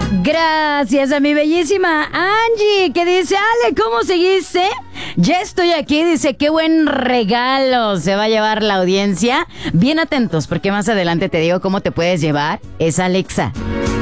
Gracias a mi bellísima Angie, que dice, Ale, ¿cómo seguiste? Ya estoy aquí, dice, qué buen regalo se va a llevar la audiencia. Bien atentos, porque más adelante te digo cómo te puedes llevar esa Alexa.